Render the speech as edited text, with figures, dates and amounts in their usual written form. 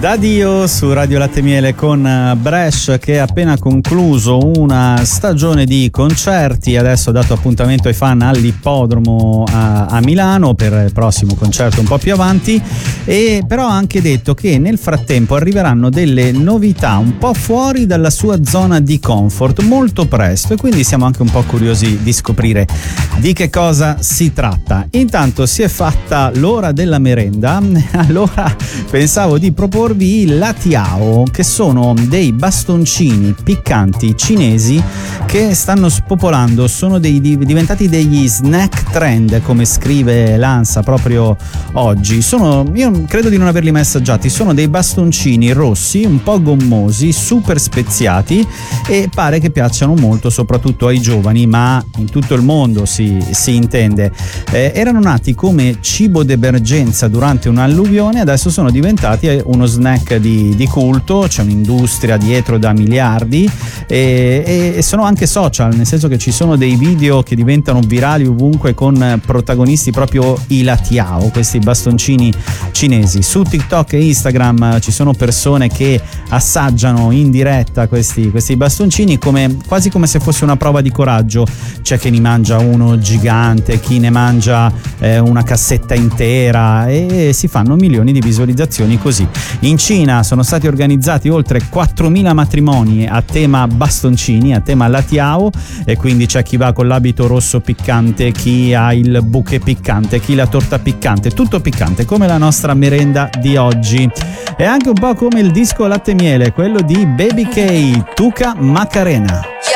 Da Dio su Radio Latte Miele con Brescia, che ha appena concluso una stagione di concerti. Adesso ha dato appuntamento ai fan all'Ippodromo a Milano per il prossimo concerto un po' più avanti, e però ha anche detto che nel frattempo arriveranno delle novità un po' fuori dalla sua zona di comfort molto presto, e quindi siamo anche un po' curiosi di scoprire di che cosa si tratta. Intanto si è fatta l'ora della merenda, allora pensavo di proporvi i latiao, che sono dei bastoncini piccanti cinesi che stanno spopolando, sono diventati degli snack trend, come scrive l'ANSA proprio oggi. Io credo di non averli mai assaggiati, sono dei bastoncini rossi, un po' gommosi, super speziati, e pare che piacciono molto soprattutto ai giovani, ma in tutto il mondo si intende. Erano nati come cibo d'emergenza durante un'alluvione, adesso sono diventati uno snack di culto, c'è un'industria dietro da miliardi, e sono anche social, nel senso che ci sono dei video che diventano virali ovunque con protagonisti proprio i latiao, questi bastoncini cinesi. Su TikTok e Instagram ci sono persone che assaggiano in diretta questi bastoncini quasi come se fosse una prova di coraggio. C'è chi ne mangia uno gigante, chi ne mangia una cassetta intera, e si fanno milioni di visualizzazioni così. In Cina sono stati organizzati oltre 4.000 matrimoni a tema bastoncini, a tema latiao, e quindi c'è chi va con l'abito rosso piccante, chi ha il bouquet piccante, chi la torta piccante, tutto piccante, come la nostra merenda di oggi. È anche un po' come il disco Latte Miele, quello di Baby K, Tuca Macarena.